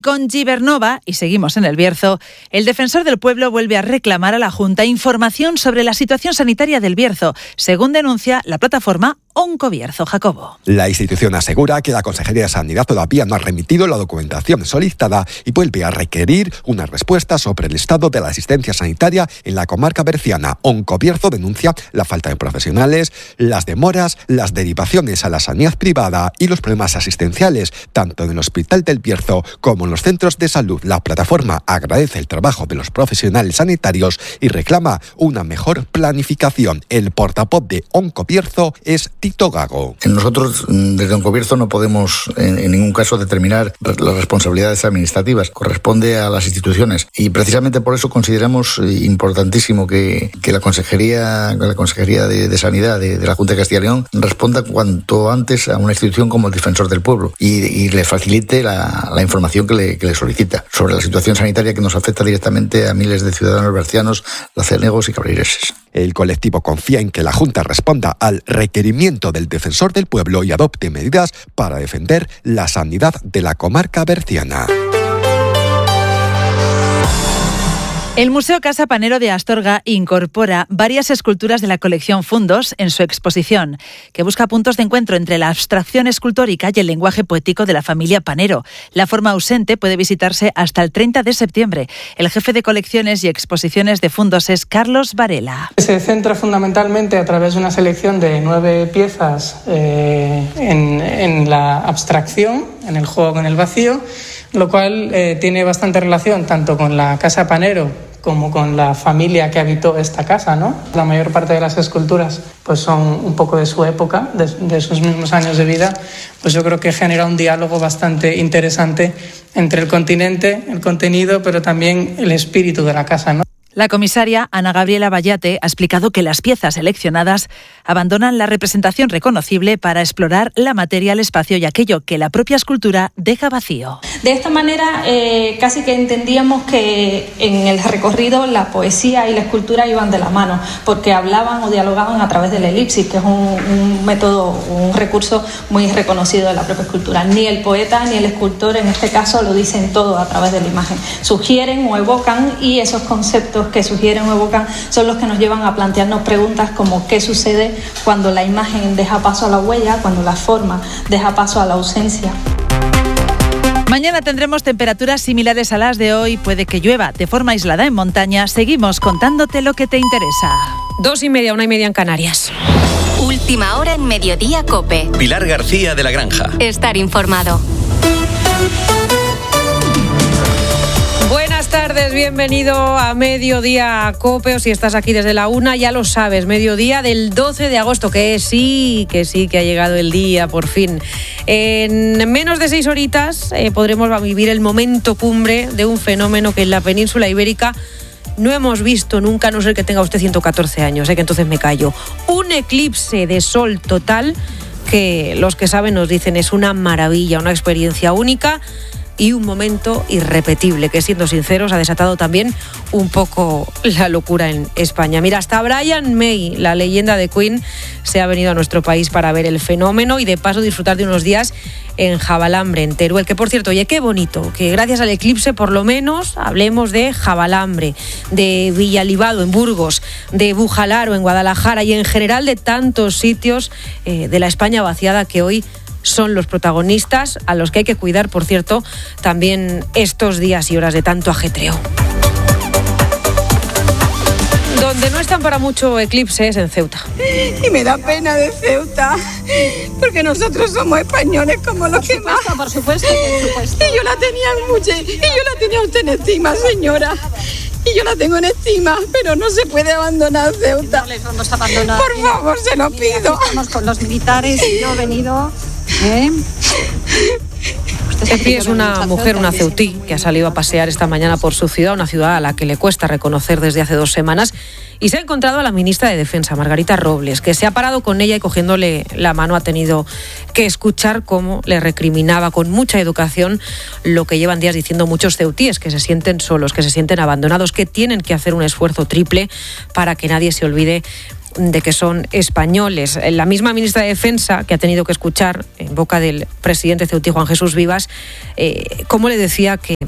con Gibernova, y seguimos en El Bierzo, el defensor del pueblo vuelve a reclamar a la Junta información sobre la situación sanitaria del Bierzo, según denuncia la plataforma Oncobierzo. Jacobo. La institución asegura que la Consejería de Sanidad todavía no ha remitido la documentación solicitada y vuelve a requerir una respuesta sobre el estado de la asistencia sanitaria en la comarca berciana. Oncobierzo denuncia la falta de profesionales, las demoras, las derivaciones a la sanidad privada y los problemas asistenciales, tanto en el Hospital del Bierzo como en los centros de salud. La plataforma agradece el trabajo de los profesionales sanitarios y reclama una mejor planificación. El portavoz de Oncobierzo es Tito Gago. Nosotros desde Oncobierzo no podemos en ningún caso determinar las responsabilidades administrativas, corresponde a las instituciones y precisamente por eso consideramos importantísimo que la Consejería de Sanidad de la Junta de Castilla y León responda cuanto antes a una institución como el Defensor del Pueblo y le facilite la información que le solicita sobre la situación sanitaria que nos afecta directamente a miles de ciudadanos bercianos, lacenegos y cabraireses. El colectivo confía en que la Junta responda al requerimiento del Defensor del Pueblo y adopte medidas para defender la sanidad de la comarca berciana. El Museo Casa Panero de Astorga incorpora varias esculturas de la colección Fundos en su exposición, que busca puntos de encuentro entre la abstracción escultórica y el lenguaje poético de la familia Panero. La forma ausente puede visitarse hasta el 30 de septiembre. El jefe de colecciones y exposiciones de Fundos es Carlos Varela. Se centra fundamentalmente a través de una selección de 9 piezas en la abstracción, en el juego con el vacío, lo cual tiene bastante relación tanto con la Casa Panero como con la familia que habitó esta casa, ¿no? La mayor parte de las esculturas pues son un poco de su época, de sus mismos años de vida. Pues yo creo que genera un diálogo bastante interesante entre el continente, el contenido, pero también el espíritu de la casa, ¿no? La comisaria Ana Gabriela Vallate ha explicado que las piezas seleccionadas abandonan la representación reconocible para explorar la materia, el espacio y aquello que la propia escultura deja vacío. De esta manera casi que entendíamos que en el recorrido la poesía y la escultura iban de la mano, porque hablaban o dialogaban a través de la elipsis, que es un método, un recurso muy reconocido de la propia escultura. Ni el poeta ni el escultor en este caso lo dicen todo a través de la imagen. Sugieren o evocan y esos conceptos que sugieren o evocan son los que nos llevan a plantearnos preguntas como qué sucede cuando la imagen deja paso a la huella, cuando la forma deja paso a la ausencia. Mañana tendremos temperaturas similares a las de hoy, puede que llueva de forma aislada en montaña. Seguimos contándote lo que te interesa. 2:30, 1:30 en Canarias. Última hora en Mediodía COPE. Pilar García de la Granja. Estar informado. Buenas tardes, bienvenido a Mediodía COPE, o si estás aquí desde la 1, ya lo sabes, mediodía del 12 de agosto, que sí, que ha llegado el día, por fin. En menos de 6 horitas podremos vivir el momento cumbre de un fenómeno que en la península ibérica no hemos visto nunca, a no ser que tenga usted 114 años, que entonces me callo. Un eclipse de sol total que los que saben nos dicen es una maravilla, una experiencia única y un momento irrepetible, que siendo sinceros ha desatado también un poco la locura en España. Mira, hasta Brian May, la leyenda de Queen, se ha venido a nuestro país para ver el fenómeno y de paso disfrutar de unos días en Javalambre, en Teruel, que por cierto, oye, qué bonito, que gracias al eclipse por lo menos hablemos de Javalambre, de Villalibado en Burgos, de Bujalaro en Guadalajara y en general de tantos sitios de la España vaciada que hoy son los protagonistas, a los que hay que cuidar, por cierto, también estos días y horas de tanto ajetreo. Donde no están para mucho eclipse es en Ceuta. Y me da pena de Ceuta, porque nosotros somos españoles como los que más. Por supuesto. Y yo la tenía usted en estima, señora. Y yo la tengo en estima, pero no se puede abandonar Ceuta. No les vamos a abandonar. Por favor, se lo pido. Estamos con los militares y yo he venido. Aquí es una mujer, una ceutí, que ha salido a pasear esta mañana por su ciudad, una ciudad a la que le cuesta reconocer desde hace 2 semanas, y se ha encontrado a la ministra de Defensa, Margarita Robles, que se ha parado con ella y cogiéndole la mano ha tenido que escuchar cómo le recriminaba con mucha educación lo que llevan días diciendo muchos ceutíes, que se sienten solos, que se sienten abandonados, que tienen que hacer un esfuerzo triple para que nadie se olvide de que son españoles. La misma ministra de Defensa, que ha tenido que escuchar en boca del presidente ceutí, Juan Jesús Vivas, cómo le decía que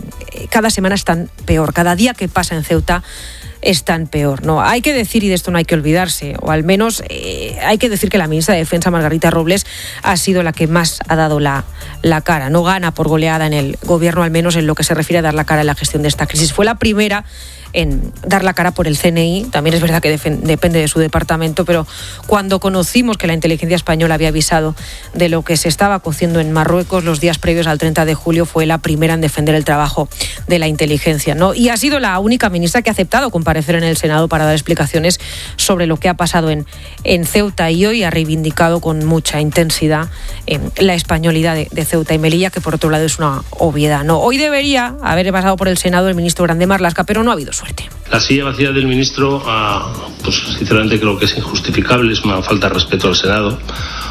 cada semana están peor, cada día que pasa en Ceuta es tan peor, ¿no? Hay que decir, y de esto no hay que olvidarse, o al menos hay que decir que la ministra de Defensa, Margarita Robles, ha sido la que más ha dado la cara. No gana por goleada en el gobierno, al menos en lo que se refiere a dar la cara en la gestión de esta crisis. Fue la primera en dar la cara por el CNI. También es verdad que depende de su departamento, pero cuando conocimos que la inteligencia española había avisado de lo que se estaba cociendo en Marruecos los días previos al 30 de julio, fue la primera en defender el trabajo de la inteligencia, ¿no? Y ha sido la única ministra que ha aceptado comparecer en el Senado para dar explicaciones sobre lo que ha pasado en Ceuta, y hoy ha reivindicado con mucha intensidad la españolidad de Ceuta y Melilla, que por otro lado es una obviedad, ¿no? Hoy debería haber pasado por el Senado el ministro Grande Marlaska, pero no ha habido suerte. La silla vacía del ministro, pues sinceramente creo que es injustificable, es una falta de respeto al Senado,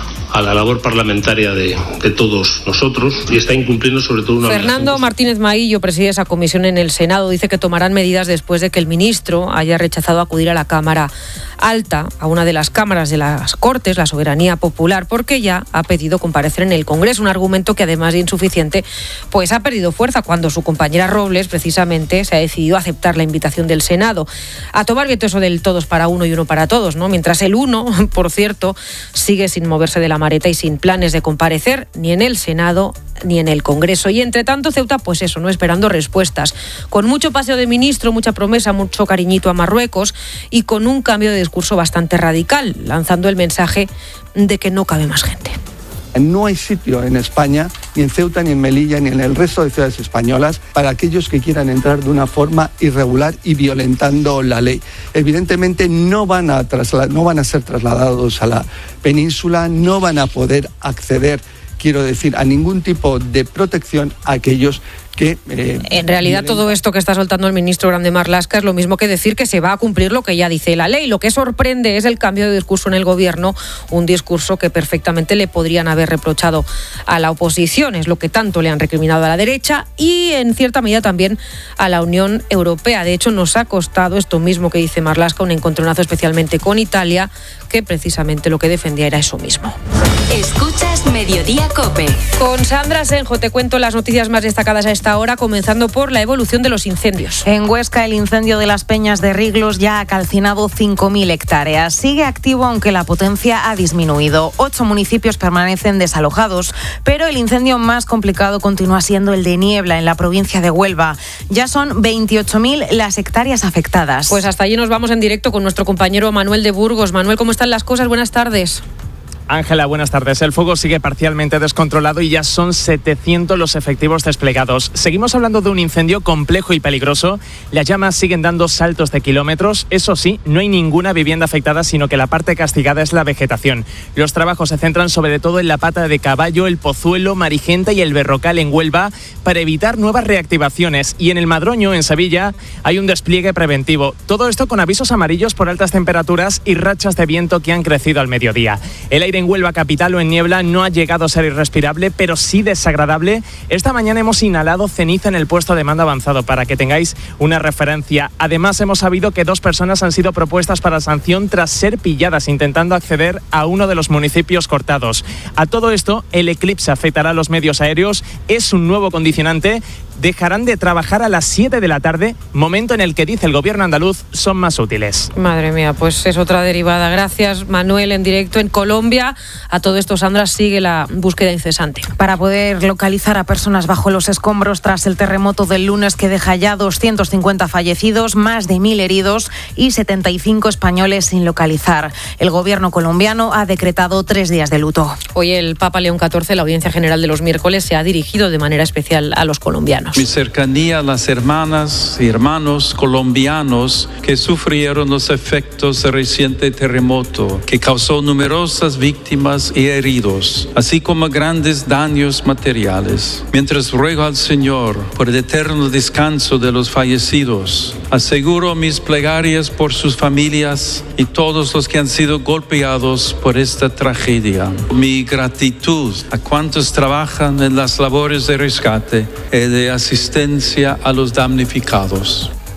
a la labor parlamentaria de todos nosotros, y está incumpliendo sobre todo una... Fernando Martínez Maillo preside esa comisión en el Senado. Dice que tomarán medidas después de que el ministro haya rechazado acudir a la Cámara Alta, a una de las cámaras de las Cortes, la soberanía popular, porque ya ha pedido comparecer en el Congreso, un argumento que además de insuficiente, pues ha perdido fuerza cuando su compañera Robles precisamente se ha decidido a aceptar la invitación del Senado a tomar viento eso del todos para uno y uno para todos, ¿no? Mientras el uno, por cierto, sigue sin moverse de la mareta y sin planes de comparecer ni en el Senado ni en el Congreso. Y entre tanto Ceuta, pues eso, no esperando respuestas, con mucho paseo de ministro, mucha promesa, mucho cariñito a Marruecos y con un cambio de discurso bastante radical, lanzando el mensaje de que no cabe más gente. No hay sitio en España, ni en Ceuta, ni en Melilla, ni en el resto de ciudades españolas, para aquellos que quieran entrar de una forma irregular y violentando la ley. Evidentemente no van a ser trasladados a la península, no van a poder acceder, quiero decir, a ningún tipo de protección a aquellos que... en realidad todo esto que está soltando el ministro Grande Marlaska es lo mismo que decir que se va a cumplir lo que ya dice la ley. Lo que sorprende es el cambio de discurso en el gobierno, un discurso que perfectamente le podrían haber reprochado a la oposición, es lo que tanto le han recriminado a la derecha y en cierta medida también a la Unión Europea. De hecho, nos ha costado esto mismo que dice Marlaska, un encontronazo especialmente con Italia, que precisamente lo que defendía era eso mismo. Escuchas Mediodía COPE. Con Sandra Senjo te cuento las noticias más destacadas a esta hora, comenzando por la evolución de los incendios. En Huesca, el incendio de las Peñas de Riglos ya ha calcinado 5.000 hectáreas. Sigue activo, aunque la potencia ha disminuido. 8 municipios permanecen desalojados, pero el incendio más complicado continúa siendo el de Niebla, en la provincia de Huelva. Ya son 28.000 las hectáreas afectadas. Pues hasta allí nos vamos en directo con nuestro compañero Manuel de Burgos. Manuel, ¿cómo están las cosas? Buenas tardes. Ángela, buenas tardes. El fuego sigue parcialmente descontrolado y ya son 700 los efectivos desplegados. Seguimos hablando de un incendio complejo y peligroso. Las llamas siguen dando saltos de kilómetros. Eso sí, no hay ninguna vivienda afectada, sino que la parte castigada es la vegetación. Los trabajos se centran sobre todo en la Pata de Caballo, el Pozuelo, Marigenta y el Berrocal en Huelva para evitar nuevas reactivaciones. Y en el Madroño, en Sevilla, hay un despliegue preventivo. Todo esto con avisos amarillos por altas temperaturas y rachas de viento que han crecido al mediodía. El aire en Huelva capital o en Niebla no ha llegado a ser irrespirable, pero sí desagradable. Esta mañana hemos inhalado ceniza en el puesto de mando avanzado, para que tengáis una referencia. Además, hemos sabido que 2 personas han sido propuestas para sanción tras ser pilladas intentando acceder a uno de los municipios cortados. A todo esto, el eclipse afectará a los medios aéreos. Es un nuevo condicionante. Dejarán de trabajar a las 7 de la tarde, momento en el que dice el gobierno andaluz son más útiles. Madre mía, pues es otra derivada. Gracias, Manuel, en directo en Colombia. A todo esto, Sandra, sigue la búsqueda incesante. Para poder localizar a personas bajo los escombros tras el terremoto del lunes, que deja ya 250 fallecidos, más de 1.000 heridos y 75 españoles sin localizar. El gobierno colombiano ha decretado 3 días de luto. Hoy el Papa León XIV, la audiencia general de los miércoles, se ha dirigido de manera especial a los colombianos. Mi cercanía a las hermanas y hermanos colombianos que sufrieron los efectos del reciente terremoto, que causó numerosas víctimas y heridos, así como grandes daños materiales. Mientras ruego al Señor por el eterno descanso de los fallecidos, aseguro mis plegarias por sus familias y todos los que han sido golpeados por esta tragedia. Mi gratitud a cuantos trabajan en las labores de rescate y de asistencia a los damnificados.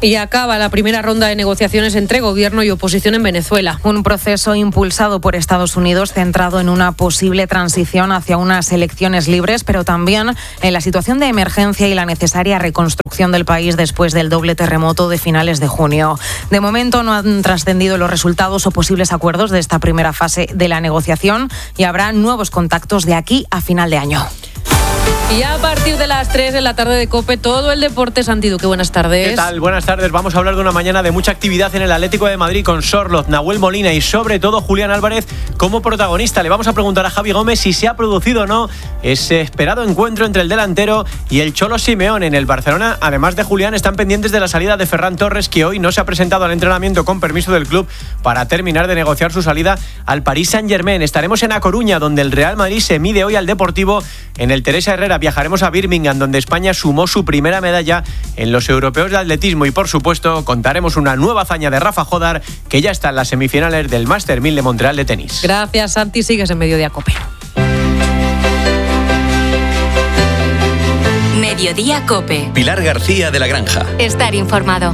Y acaba la primera ronda de negociaciones entre gobierno y oposición en Venezuela. Un proceso impulsado por Estados Unidos centrado en una posible transición hacia unas elecciones libres, pero también en la situación de emergencia y la necesaria reconstrucción del país después del doble terremoto de finales de junio. De momento no han trascendido los resultados o posibles acuerdos de esta primera fase de la negociación y habrá nuevos contactos de aquí a final de año. Y a partir de las 3 de la tarde de COPE, todo el deporte. Santi Duque, buenas tardes. ¿Qué tal? Buenas tardes. Vamos a hablar de una mañana de mucha actividad en el Atlético de Madrid con Sorloz, Nahuel Molina y sobre todo Julián Álvarez como protagonista. Le vamos a preguntar a Javi Gómez si se ha producido o no ese esperado encuentro entre el delantero y el Cholo Simeone. En el Barcelona, además de Julián, están pendientes de la salida de Ferran Torres, que hoy no se ha presentado al entrenamiento con permiso del club para terminar de negociar su salida al Paris Saint-Germain. Estaremos en A Coruña, donde el Real Madrid se mide hoy al Deportivo en el Teresa Herrera. Viajaremos a Birmingham, donde España sumó su primera medalla en los europeos de atletismo y, por supuesto, contaremos una nueva hazaña de Rafa Jodar, que ya está en las semifinales del Master 1000 de Montreal de tenis. Gracias, Santi. Sigues en Mediodía COPE. Mediodía COPE. Pilar García de la Granja. Estar informado.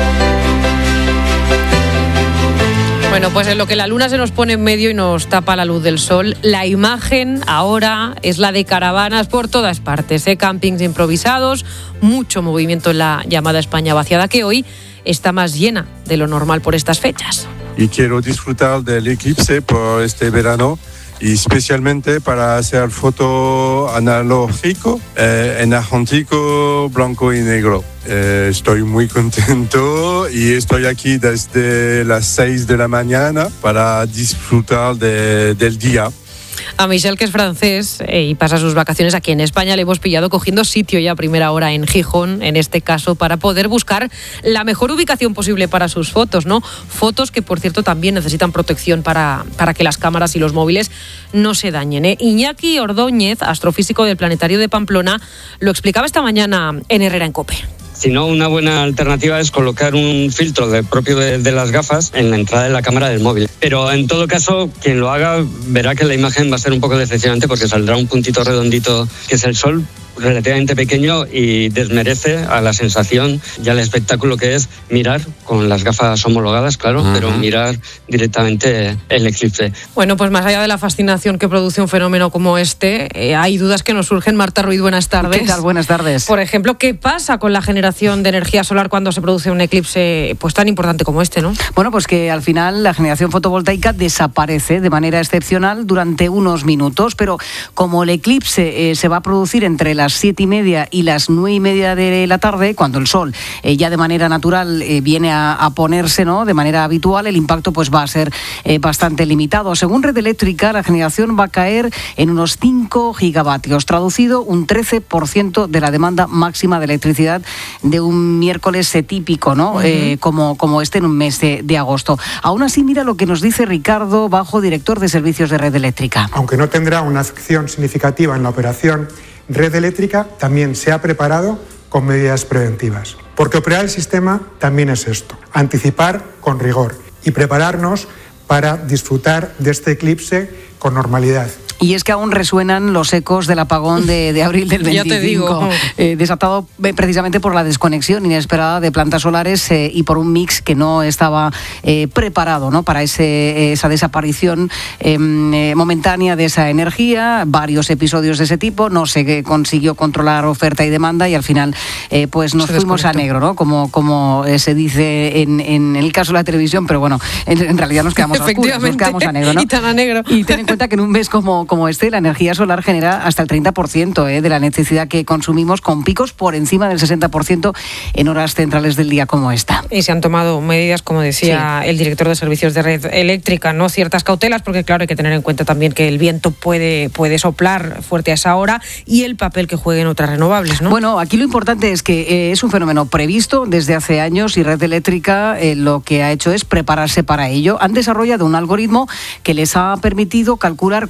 Bueno, pues en lo que la luna se nos pone en medio y nos tapa la luz del sol, la imagen ahora es la de caravanas por todas partes, campings improvisados, mucho movimiento en la llamada España vaciada, que hoy está más llena de lo normal por estas fechas. Y quiero disfrutar del eclipse por este verano, y especialmente para hacer foto analógico en argentino, blanco y negro. Estoy muy contento y estoy aquí desde las 6 de la mañana para disfrutar del día. A Michel, que es francés y pasa sus vacaciones aquí en España, le hemos pillado cogiendo sitio ya a primera hora en Gijón, en este caso, para poder buscar la mejor ubicación posible para sus fotos, ¿no? Fotos que, por cierto, también necesitan protección para que las cámaras y los móviles no se dañen, Iñaki Ordóñez, astrofísico del Planetario de Pamplona, lo explicaba esta mañana en Herrera en COPE. Si no, una buena alternativa es colocar un filtro propio de las gafas en la entrada de la cámara del móvil. Pero en todo caso, quien lo haga verá que la imagen va a ser un poco decepcionante porque saldrá un puntito redondito que es el sol, relativamente pequeño, y desmerece a la sensación y al espectáculo que es mirar con las gafas homologadas, claro, pero mirar directamente el eclipse. Bueno, pues más allá de la fascinación que produce un fenómeno como este, hay dudas que nos surgen. Marta Ruiz, buenas tardes. ¿Qué tal? Buenas tardes. Por ejemplo, ¿qué pasa con la generación de energía solar cuando se produce un eclipse pues tan importante como este, no? Bueno, pues que al final la generación fotovoltaica desaparece de manera excepcional durante unos minutos, pero como el eclipse se va a producir entre las 7:30 y las 9:30 de la tarde, cuando el sol ya de manera natural viene a ponerse, ¿no?, de manera habitual, el impacto pues va a ser bastante limitado. Según Red Eléctrica, la generación va a caer en unos 5 gigavatios, traducido un 13% de la demanda máxima de electricidad de un miércoles típico, ¿no? Como este en un mes de agosto. Aún así, mira lo que nos dice Ricardo Bajo, director de servicios de Red Eléctrica. Aunque no tendrá una afección significativa en la operación, Red Eléctrica también se ha preparado con medidas preventivas. Porque operar el sistema también es esto, anticipar con rigor y prepararnos para disfrutar de este eclipse con normalidad. Y es que aún resuenan los ecos del apagón de abril del 25, ya te digo. Desatado precisamente por la desconexión inesperada de plantas solares y por un mix que no estaba preparado, ¿no?, para esa desaparición momentánea de esa energía. Varios episodios de ese tipo, no se consiguió controlar oferta y demanda y al final pues nos fuimos a negro, ¿no?, como se dice en el caso de la televisión, pero bueno, en realidad nos quedamos a oscuras, nos quedamos a negro, ¿no? Y tan a negro. Y ten en cuenta que en un mes como este, la energía solar genera hasta el 30% de la electricidad que consumimos, con picos por encima del 60% en horas centrales del día como esta. Y se han tomado medidas, como decía el director de servicios de Red Eléctrica, ¿no?, ciertas cautelas, porque claro, hay que tener en cuenta también que el viento puede soplar fuerte a esa hora y el papel que jueguen otras renovables, ¿no? Bueno, aquí lo importante es que es un fenómeno previsto desde hace años y Red Eléctrica lo que ha hecho es prepararse para ello. Han desarrollado un algoritmo que les ha permitido calcular cuánta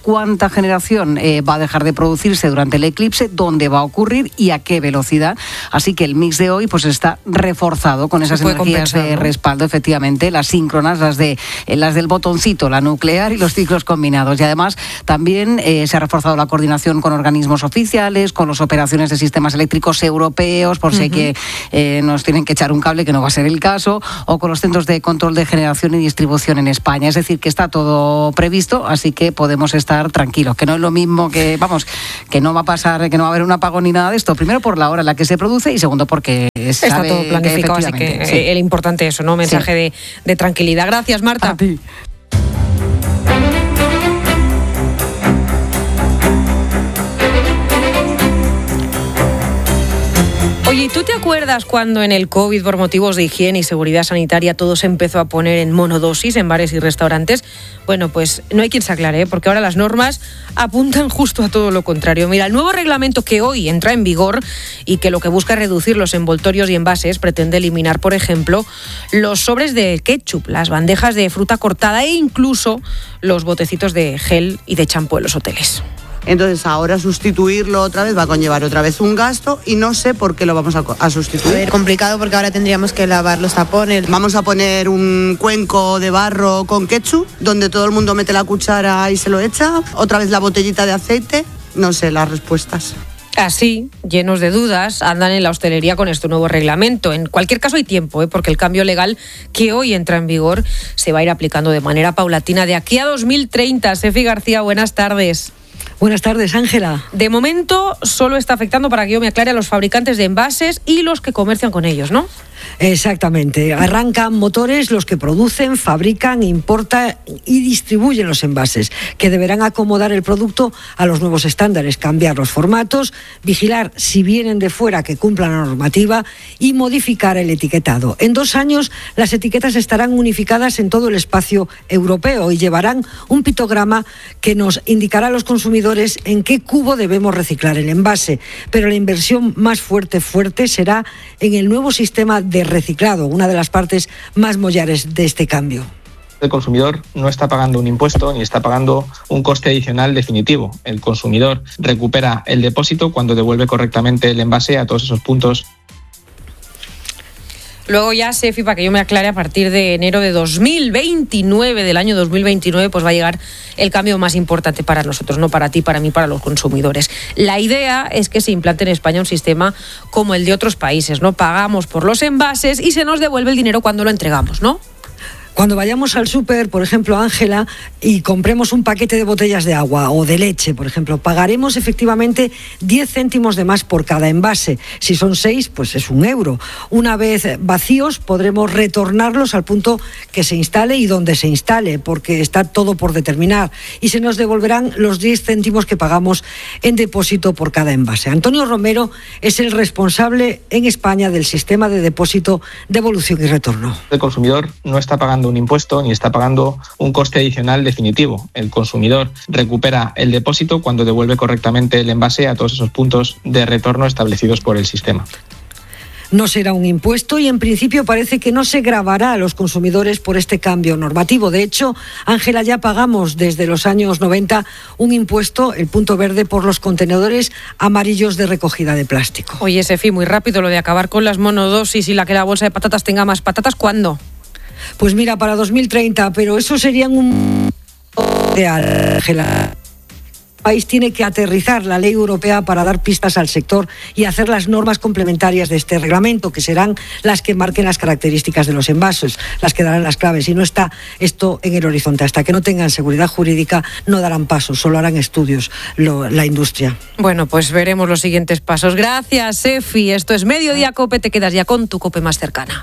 generación va a dejar de producirse durante el eclipse, dónde va a ocurrir y a qué velocidad. Así que el mix de hoy pues está reforzado con esas energías de respaldo, efectivamente, las síncronas, las del botoncito, la nuclear y los ciclos combinados. Y además también se ha reforzado la coordinación con organismos oficiales, con las operaciones de sistemas eléctricos europeos, por si hay que nos tienen que echar un cable, que no va a ser el caso, o con los centros de control de generación y distribución en España. Es decir, que está todo previsto, así que podemos estar tranquilos, que no es lo mismo que, vamos, que no va a pasar, que no va a haber un apagón ni nada de esto. Primero por la hora en la que se produce y segundo porque está todo planificado, así que sí. El importante es eso, ¿no? Mensaje de tranquilidad. Gracias, Marta. A ti. Oye, ¿tú te acuerdas cuando en el COVID, por motivos de higiene y seguridad sanitaria, todo se empezó a poner en monodosis en bares y restaurantes? Bueno, pues no hay quien se aclare, porque ahora las normas apuntan justo a todo lo contrario. Mira, el nuevo reglamento que hoy entra en vigor y que lo que busca es reducir los envoltorios y envases, pretende eliminar, por ejemplo, los sobres de ketchup, las bandejas de fruta cortada e incluso los botecitos de gel y de champú en los hoteles. Entonces ahora sustituirlo otra vez va a conllevar otra vez un gasto y no sé por qué lo vamos a sustituir. Es complicado porque ahora tendríamos que lavar los tapones. Vamos a poner un cuenco de barro con ketchup donde todo el mundo mete la cuchara y se lo echa. Otra vez la botellita de aceite. No sé las respuestas. Así, llenos de dudas, andan en la hostelería con este nuevo reglamento. En cualquier caso hay tiempo, porque el cambio legal que hoy entra en vigor se va a ir aplicando de manera paulatina de aquí a 2030. Sefi García, buenas tardes. Buenas tardes, Ángela. De momento solo está afectando, para que yo me aclare, a los fabricantes de envases y los que comercian con ellos, ¿no? Exactamente. Arrancan motores los que producen, fabrican, importan y distribuyen los envases, que deberán acomodar el producto a los nuevos estándares, cambiar los formatos, vigilar si vienen de fuera que cumplan la normativa y modificar el etiquetado. En 2 años las etiquetas estarán unificadas en todo el espacio europeo y llevarán un pictograma que nos indicará a los consumidores en qué cubo debemos reciclar el envase. Pero la inversión más fuerte será en el nuevo sistema de reciclado, una de las partes más mollares de este cambio. El consumidor no está pagando un impuesto ni está pagando un coste adicional definitivo. El consumidor recupera el depósito cuando devuelve correctamente el envase a todos esos puntos. Luego ya, Sefi, para que yo me aclare, a partir de enero de 2029, del año 2029, pues va a llegar el cambio más importante para nosotros, no para ti, para mí, para los consumidores. La idea es que se implante en España un sistema como el de otros países, ¿no? Pagamos por los envases y se nos devuelve el dinero cuando lo entregamos, ¿no? Cuando vayamos al súper, por ejemplo, Ángela, y compremos un paquete de botellas de agua o de leche, por ejemplo, pagaremos efectivamente 10 céntimos de más por cada envase. Si son 6, pues es €1. Una vez vacíos, podremos retornarlos al punto que se instale y donde se instale, porque está todo por determinar. Y se nos devolverán los 10 céntimos que pagamos en depósito por cada envase. Antonio Romero es el responsable en España del sistema de depósito, devolución y retorno. El consumidor no está pagando un impuesto ni está pagando un coste adicional definitivo. El consumidor recupera el depósito cuando devuelve correctamente el envase a todos esos puntos de retorno establecidos por el sistema. No será un impuesto y en principio parece que no se gravará a los consumidores por este cambio normativo. De hecho, Ángela, ya pagamos desde los años 90 un impuesto, el punto verde, por los contenedores amarillos de recogida de plástico. Oye, Sefi, muy rápido lo de acabar con las monodosis y que la bolsa de patatas tenga más patatas, ¿cuándo? Pues mira, para 2030, pero eso serían un ideal, Ángela. El país tiene que aterrizar la ley europea para dar pistas al sector y hacer las normas complementarias de este reglamento, que serán las que marquen las características de los envases, las que darán las claves. Y no está esto en el horizonte. Hasta que no tengan seguridad jurídica no darán pasos, solo harán estudios la industria. Bueno, pues veremos los siguientes pasos. Gracias, Sefi. Esto es Mediodía COPE. Te quedas ya con tu COPE más cercana.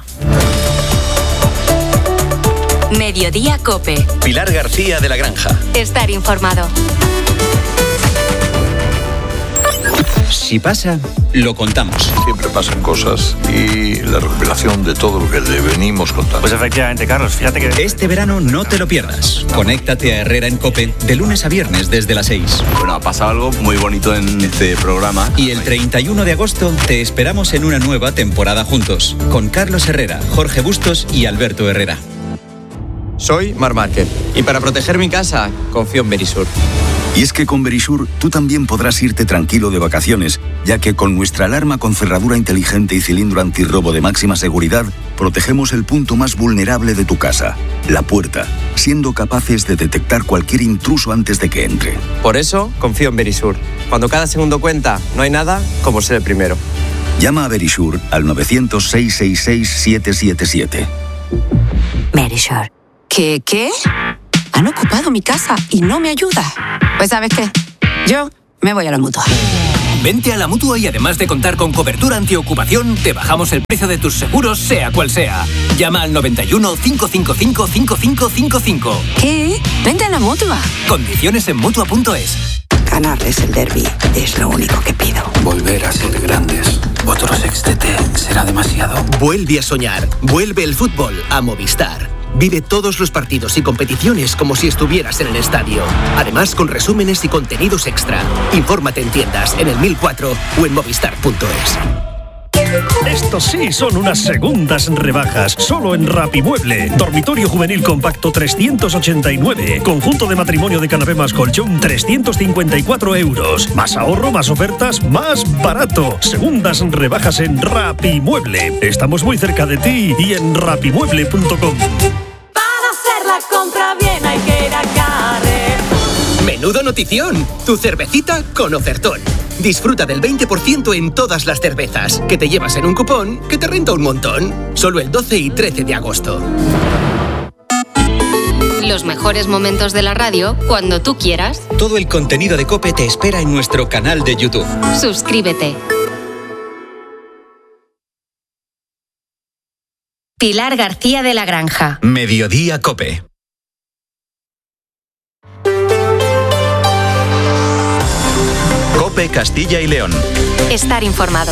Mediodía COPE. Pilar García de la Granja. Estar informado. Si pasa, lo contamos. Siempre pasan cosas y la recopilación de todo lo que le venimos contando. Pues efectivamente, Carlos, fíjate que... Este verano no te lo pierdas. Conéctate a Herrera en COPE de lunes a viernes desde las 6. Bueno, ha pasado algo muy bonito en este programa. Y el 31 de agosto te esperamos en una nueva temporada juntos, con Carlos Herrera, Jorge Bustos y Alberto Herrera. Soy Marc Márquez y para proteger mi casa confío en Verisur. Y es que con Verisure tú también podrás irte tranquilo de vacaciones, ya que con nuestra alarma con cerradura inteligente y cilindro antirrobo de máxima seguridad, protegemos el punto más vulnerable de tu casa, la puerta, siendo capaces de detectar cualquier intruso antes de que entre. Por eso confío en Verisure. Cuando cada segundo cuenta, no hay nada como ser el primero. Llama a Verisure al 900-666-777. Verisure. ¿Qué? Han ocupado mi casa y no me ayuda. Pues ¿sabes qué? Yo me voy a la Mutua. Vente a la Mutua y además de contar con cobertura antiocupación, te bajamos el precio de tus seguros, sea cual sea. Llama al 91 555 5555. ¿Qué? Vente a la Mutua. Condiciones en Mutua.es. Ganarles el derbi es lo único que pido. Volver a ser grandes. Otro sextete será demasiado. Vuelve a soñar. Vuelve el fútbol a Movistar. Vive todos los partidos y competiciones como si estuvieras en el estadio. Además, con resúmenes y contenidos extra. Infórmate en tiendas, en el 1004 o en movistar.es. Estos sí son unas segundas rebajas, solo en Rapimueble. Dormitorio juvenil compacto 389. Conjunto de matrimonio de canapé más colchón 354 euros. Más ahorro, más ofertas, más barato. Segundas rebajas en Rapimueble. Estamos muy cerca de ti y en rapimueble.com. Para hacer la compra bien hay que ir a Carrefour. ¡Menudo notición! Tu cervecita con ofertón. Disfruta del 20% en todas las cervezas, que te llevas en un cupón que te renta un montón. Solo el 12 y 13 de agosto. Los mejores momentos de la radio cuando tú quieras. Todo el contenido de COPE te espera en nuestro canal de YouTube. Suscríbete. Pilar García de la Granja. Mediodía COPE. COPE Castilla y León. Estar informado.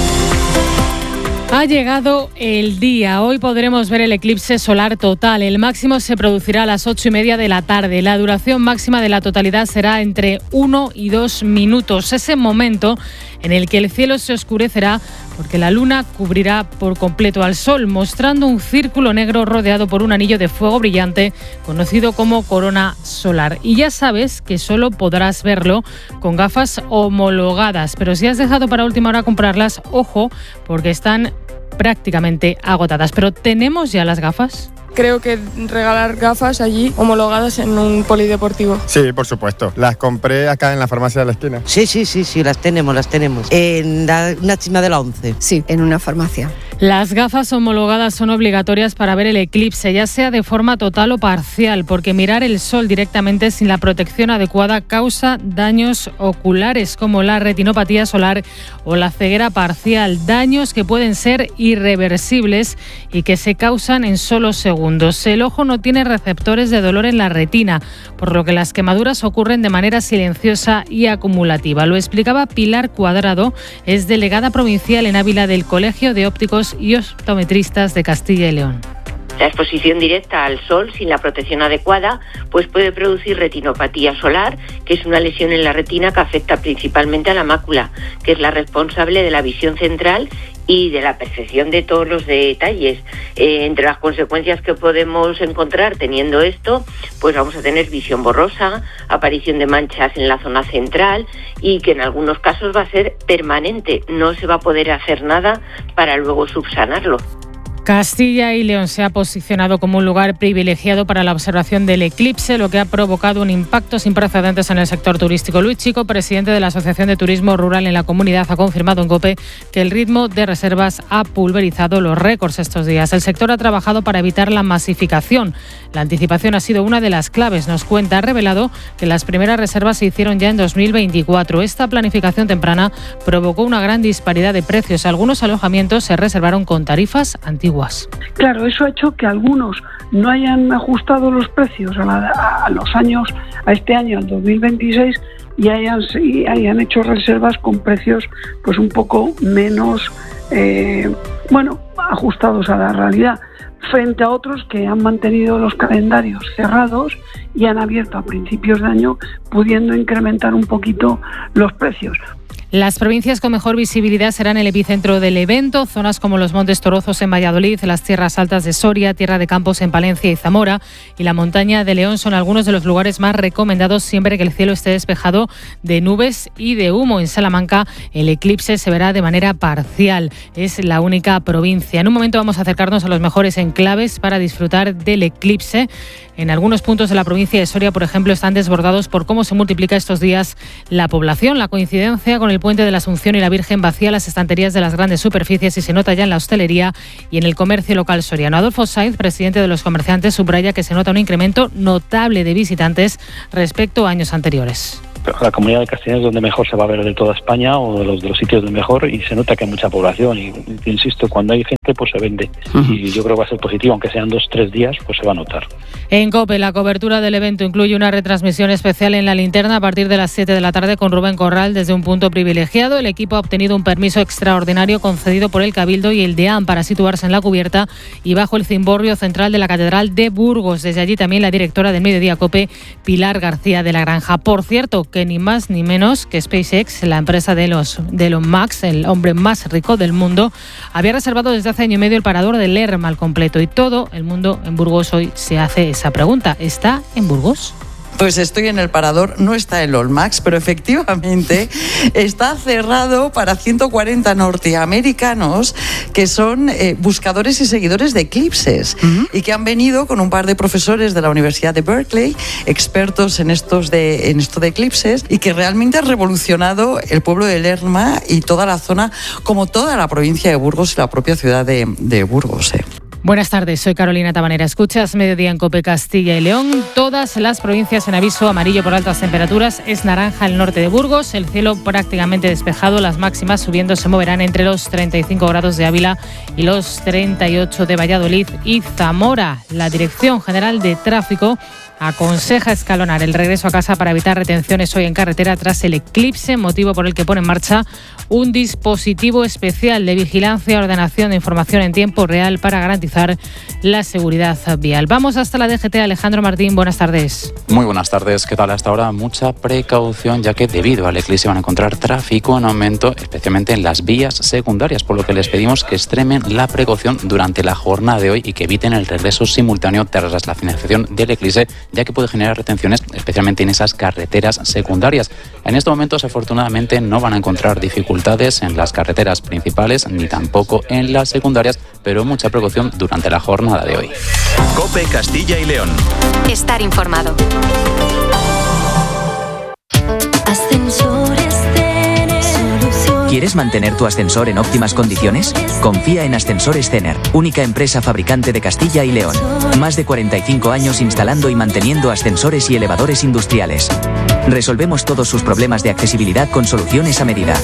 Ha llegado el día. Hoy podremos ver el eclipse solar total. El máximo se producirá a las 8:30 de la tarde. La duración máxima de la totalidad será entre 1 y 2 minutos. Ese momento en el que el cielo se oscurecerá porque la luna cubrirá por completo al sol, mostrando un círculo negro rodeado por un anillo de fuego brillante conocido como corona solar. Y ya sabes que solo podrás verlo con gafas homologadas, pero si has dejado para última hora comprarlas, ojo, porque están prácticamente agotadas. Pero ¿tenemos ya las gafas? Creo que regalar gafas allí homologadas en un polideportivo. Sí, por supuesto. Las compré acá en la farmacia de la esquina. Sí, las tenemos. En una chima de la 11. Sí, en una farmacia. Las gafas homologadas son obligatorias para ver el eclipse, ya sea de forma total o parcial, porque mirar el sol directamente sin la protección adecuada causa daños oculares como la retinopatía solar o la ceguera parcial, daños que pueden ser irreversibles y que se causan en solo segundos. El ojo no tiene receptores de dolor en la retina, por lo que las quemaduras ocurren de manera silenciosa y acumulativa. Lo explicaba Pilar Cuadrado, es delegada provincial en Ávila del Colegio de Ópticos y Optometristas de Castilla y León. La exposición directa al sol sin la protección adecuada pues puede producir retinopatía solar, que es una lesión en la retina que afecta principalmente a la mácula, que es la responsable de la visión central y de la percepción de todos los detalles. Entre las consecuencias que podemos encontrar teniendo esto, pues vamos a tener visión borrosa, aparición de manchas en la zona central y que en algunos casos va a ser permanente. No se va a poder hacer nada para luego subsanarlo. Castilla y León se ha posicionado como un lugar privilegiado para la observación del eclipse, lo que ha provocado un impacto sin precedentes en el sector turístico. Luis Chico, presidente de la Asociación de Turismo Rural en la comunidad, ha confirmado en COPE que el ritmo de reservas ha pulverizado los récords estos días. El sector ha trabajado para evitar la masificación. La anticipación ha sido una de las claves, nos cuenta. Ha revelado que las primeras reservas se hicieron ya en 2024. Esta planificación temprana provocó una gran disparidad de precios. Algunos alojamientos se reservaron con tarifas antiguas. Claro, eso ha hecho que algunos no hayan ajustado los precios a los años, a este año, al 2026, y hayan hecho reservas con precios pues un poco menos ajustados a la realidad, frente a otros que han mantenido los calendarios cerrados y han abierto a principios de año, pudiendo incrementar un poquito los precios. Las provincias con mejor visibilidad serán el epicentro del evento. Zonas como los Montes Torozos en Valladolid, las Tierras Altas de Soria, Tierra de Campos en Palencia y Zamora y la Montaña de León son algunos de los lugares más recomendados siempre que el cielo esté despejado de nubes y de humo. En Salamanca el eclipse se verá de manera parcial. Es la única provincia. En un momento vamos a acercarnos a los mejores enclaves para disfrutar del eclipse. En algunos puntos de la provincia de Soria, por ejemplo, están desbordados por cómo se multiplica estos días la población. La coincidencia con el puente de la Asunción y la Virgen vacía las estanterías de las grandes superficies y se nota ya en la hostelería y en el comercio local soriano. Adolfo Saiz, presidente de los comerciantes, subraya que se nota un incremento notable de visitantes respecto a años anteriores. La Comunidad de Castilla es donde mejor se va a ver de toda España o de los sitios de mejor y se nota que hay mucha población y insisto, cuando hay gente pues se vende y yo creo que va a ser positivo, aunque sean 2-3 días, pues se va a notar. En COPE la cobertura del evento incluye una retransmisión especial en La Linterna a partir de las 7 de la tarde con Rubén Corral desde un punto privilegiado. El equipo ha obtenido un permiso extraordinario concedido por el Cabildo y el DEAN para situarse en la cubierta y bajo el cimborrio central de la Catedral de Burgos. Desde allí también la directora del Mediodía COPE, Pilar García de la Granja. Por cierto, que ni más ni menos que SpaceX, la empresa de Elon Musk, el hombre más rico del mundo, había reservado desde hace año y medio el parador del Lerma al completo. Y todo el mundo en Burgos hoy se hace esa pregunta. ¿Está en Burgos? Pues estoy en el parador, no está Elon Musk, pero efectivamente está cerrado para 140 norteamericanos que son buscadores y seguidores de eclipses y que han venido con un par de profesores de la Universidad de Berkeley, expertos en esto de eclipses y que realmente han revolucionado el pueblo de Lerma y toda la zona, como toda la provincia de Burgos y la propia ciudad de Burgos. Buenas tardes, soy Carolina Tabanera. Escuchas Mediodía en COPE Castilla y León. Todas las provincias en aviso amarillo por altas temperaturas. Es naranja el norte de Burgos. El cielo prácticamente despejado. Las máximas subiendo se moverán entre los 35 grados de Ávila y los 38 de Valladolid y Zamora. La Dirección General de Tráfico aconseja escalonar el regreso a casa para evitar retenciones hoy en carretera tras el eclipse, motivo por el que pone en marcha un dispositivo especial de vigilancia y ordenación de información en tiempo real para garantizar la seguridad vial. Vamos hasta la DGT. Alejandro Martín, buenas tardes. Muy buenas tardes. ¿Qué tal hasta ahora? Mucha precaución, ya que debido al eclipse van a encontrar tráfico en aumento, especialmente en las vías secundarias, por lo que les pedimos que extremen la precaución durante la jornada de hoy y que eviten el regreso simultáneo tras la finalización del eclipse, ya que puede generar retenciones, especialmente en esas carreteras secundarias. En estos momentos, afortunadamente, no van a encontrar dificultades en las carreteras principales ni tampoco en las secundarias, pero mucha precaución durante la jornada de hoy. COPE Castilla y León. Estar informado. ¿Quieres mantener tu ascensor en óptimas condiciones? Confía en Ascensores Cener, única empresa fabricante de Castilla y León. Más de 45 años instalando y manteniendo ascensores y elevadores industriales. Resolvemos todos sus problemas de accesibilidad con soluciones a medida.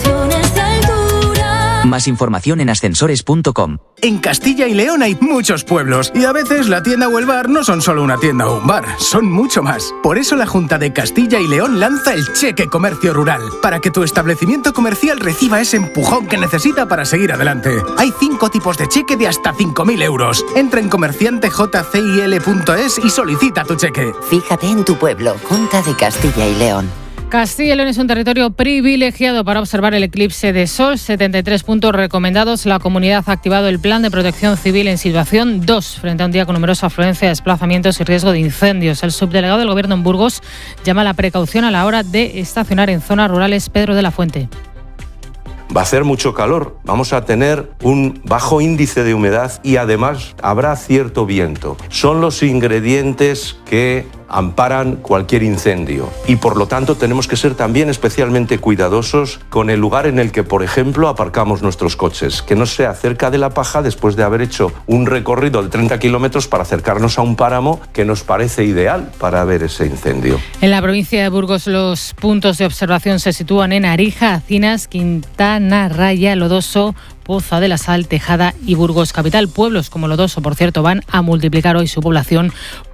Más información en ascensores.com. En Castilla y León hay muchos pueblos y a veces la tienda o el bar no son solo una tienda o un bar, son mucho más. Por eso la Junta de Castilla y León lanza el Cheque Comercio Rural, para que tu establecimiento comercial reciba ese empujón que necesita para seguir adelante. Hay 5 tipos de cheque de hasta 5.000 euros. Entra en comerciantejcil.es y solicita tu cheque. Fíjate en tu pueblo, Junta de Castilla y León. Castilla y León es un territorio privilegiado para observar el eclipse de sol. 73 puntos recomendados. La comunidad ha activado el plan de protección civil en situación 2 frente a un día con numerosa afluencia, desplazamientos y riesgo de incendios. El subdelegado del Gobierno en Burgos llama a la precaución a la hora de estacionar en zonas rurales. Pedro de la Fuente. Va a hacer mucho calor, vamos a tener un bajo índice de humedad y además habrá cierto viento. Son los ingredientes que amparan cualquier incendio y por lo tanto tenemos que ser también especialmente cuidadosos con el lugar en el que, por ejemplo, aparcamos nuestros coches, que no sea cerca de la paja después de haber hecho un recorrido de 30 kilómetros para acercarnos a un páramo que nos parece ideal para ver ese incendio. En la provincia de Burgos los puntos de observación se sitúan en Arija, Acinas, Quintana Raya, Lodoso, Poza de la Sal, Tejada y Burgos capital. Pueblos como Lodoso, por cierto, van a multiplicar hoy su población por